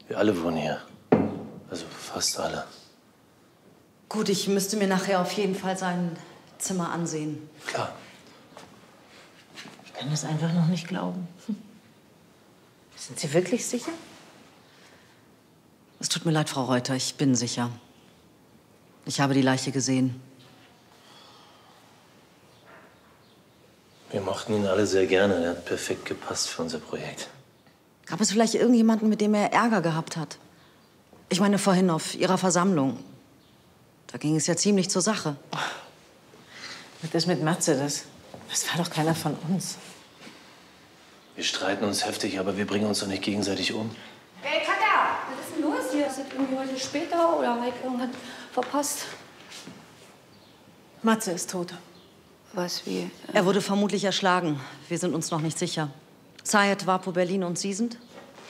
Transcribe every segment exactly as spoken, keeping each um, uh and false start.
Wir alle wohnen hier. Also fast alle. Gut, ich müsste mir nachher auf jeden Fall sein Zimmer ansehen. Klar. Ich kann das einfach noch nicht glauben. Sind Sie wirklich sicher? Es tut mir leid, Frau Reuter, ich bin sicher. Ich habe die Leiche gesehen. Wir mochten ihn alle sehr gerne. Er hat perfekt gepasst für unser Projekt. Gab es vielleicht irgendjemanden, mit dem er Ärger gehabt hat? Ich meine, vorhin auf Ihrer Versammlung. Da ging es ja ziemlich zur Sache. Das mit Matze, das, das war doch keiner von uns. Wir streiten uns heftig, aber wir bringen uns doch nicht gegenseitig um. Hey, Katja, was ist denn los hier? Ist das irgendwie heute später oder hat irgendwas verpasst? Matze ist tot. Was, wie? Äh Er wurde vermutlich erschlagen. Wir sind uns noch nicht sicher. Zayed, Wapo, Berlin und Sie sind?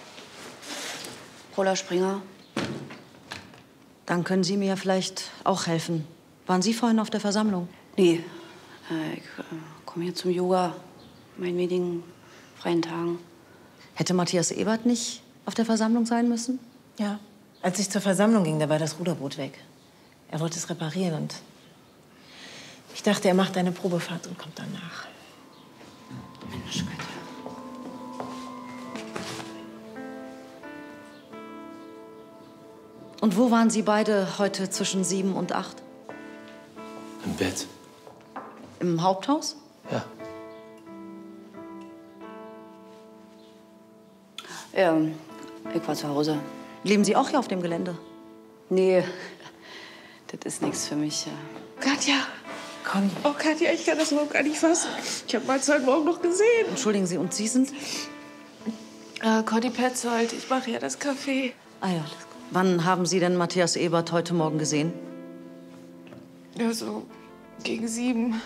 Paula Springer. Dann können Sie mir ja vielleicht auch helfen. Waren Sie vorhin auf der Versammlung? Nee, äh, ich äh, komme hier zum Yoga, meinen wenigen freien Tagen. Hätte Matthias Ebert nicht auf der Versammlung sein müssen? Ja. Als ich zur Versammlung ging, da war das Ruderboot weg. Er wollte es reparieren und ich dachte, er macht eine Probefahrt und kommt danach. Mensch, Katja. Und wo waren Sie beide heute zwischen sieben und acht? Im Bett. Im Haupthaus? Ja. Ja, ich war zu Hause. Leben Sie auch hier auf dem Gelände? Nee, das ist nichts für mich. Ja. Katja. Conny. Oh, Katja, ich kann das überhaupt gar nicht fassen. Ich habe Matze heute Morgen noch gesehen. Entschuldigen Sie, und Sie sind? Äh, Conny Petzold, ich mache ja das Café. Ah ja, alles gut. Wann haben Sie denn Matthias Ebert heute Morgen gesehen? Ja, so gegen sieben.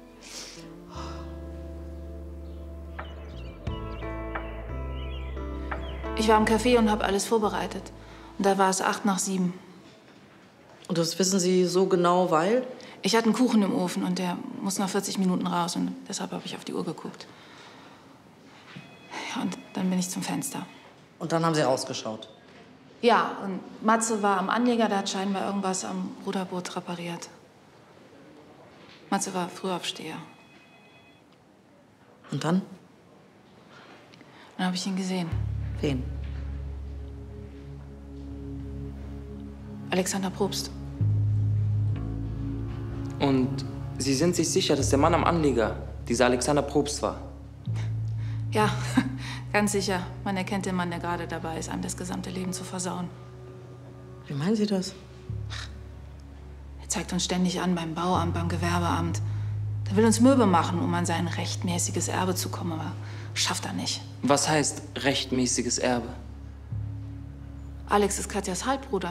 Ich war im Café und habe alles vorbereitet. Und da war es acht nach sieben. Und das wissen Sie so genau, weil? Ich hatte einen Kuchen im Ofen und der muss nach vierzig Minuten raus. Und deshalb habe ich auf die Uhr geguckt. Ja, und dann bin ich zum Fenster. Und dann haben Sie rausgeschaut? Ja, und Matze war am Anleger, der hat scheinbar irgendwas am Ruderboot repariert. Matze war Frühaufsteher. Und dann? Dann habe ich ihn gesehen. Wen? Alexander Probst. Und Sie sind sich sicher, dass der Mann am Anleger dieser Alexander Probst war? Ja, ganz sicher. Man erkennt den Mann, der gerade dabei ist, einem das gesamte Leben zu versauen. Wie meinen Sie das? Er zeigt uns ständig an beim Bauamt, beim Gewerbeamt. Der will uns mürbe machen, um an sein rechtmäßiges Erbe zu kommen, aber schafft er nicht. Was heißt rechtmäßiges Erbe? Alex ist Katjas Halbbruder.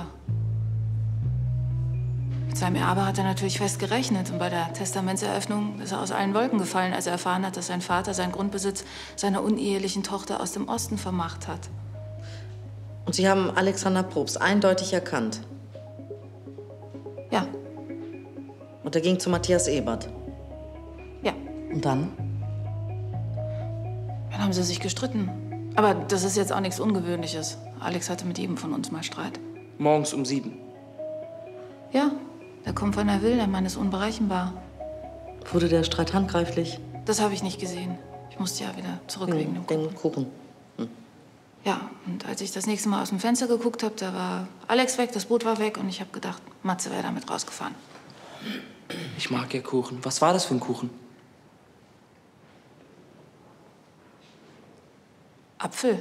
Mit seinem Erbe hat er natürlich fest gerechnet. Und bei der Testamentseröffnung ist er aus allen Wolken gefallen, als er erfahren hat, dass sein Vater seinen Grundbesitz seiner unehelichen Tochter aus dem Osten vermacht hat. Und Sie haben Alexander Probst eindeutig erkannt? Ja. Und er ging zu Matthias Ebert? Ja. Und dann? Dann haben sie sich gestritten. Aber das ist jetzt auch nichts Ungewöhnliches. Alex hatte mit jedem von uns mal Streit. Morgens um sieben. Ja, der kommt, wann er will. Der Mann ist unberechenbar. Wurde der Streit handgreiflich? Das habe ich nicht gesehen. Ich musste ja wieder zurück wegen dem Den Kuchen. Hm. Ja, und als ich das nächste Mal aus dem Fenster geguckt habe, da war Alex weg, das Boot war weg und ich habe gedacht, Matze wäre damit rausgefahren. Ich mag ja Kuchen. Was war das für ein Kuchen? Apfel.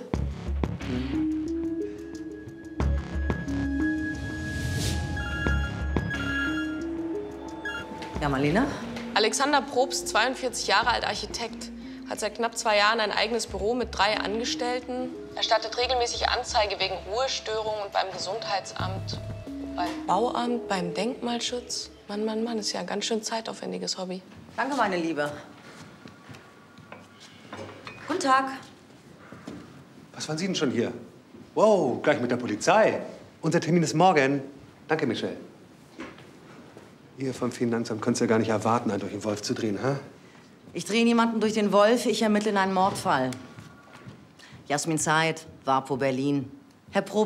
Ja, Marlene? Alexander Probst, zweiundvierzig Jahre alt, Architekt, hat seit knapp zwei Jahren ein eigenes Büro mit drei Angestellten. Er stattet regelmäßig Anzeige wegen Ruhestörung und beim Gesundheitsamt, beim Bauamt, beim Denkmalschutz. Mann, Mann, Mann, ist ja ein ganz schön zeitaufwendiges Hobby. Danke, meine Liebe. Guten Tag. Was waren Sie denn schon hier? Wow, gleich mit der Polizei. Unser Termin ist morgen. Danke, Michelle. Ihr vom Finanzamt könnt es ja gar nicht erwarten, einen durch den Wolf zu drehen, hä? Ich drehe niemanden durch den Wolf, ich ermittle in einen Mordfall. Jasmin Zayed, Wapo, Berlin. Herr Probst